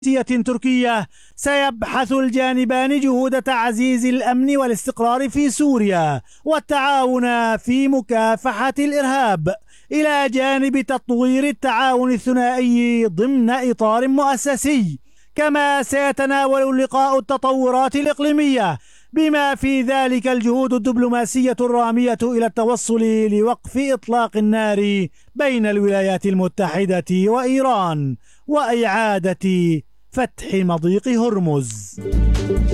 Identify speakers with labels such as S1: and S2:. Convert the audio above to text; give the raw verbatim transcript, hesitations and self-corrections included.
S1: تركية سيبحث الجانبان جهود تعزيز الأمن والاستقرار في سوريا والتعاون في مكافحة الإرهاب إلى جانب تطوير التعاون الثنائي ضمن إطار مؤسسي. كما سيتناول اللقاء التطورات الإقليمية بما في ذلك الجهود الدبلوماسية الرامية إلى التوصل لوقف إطلاق النار بين الولايات المتحدة وإيران وإعادة فتح مضيق هرمز.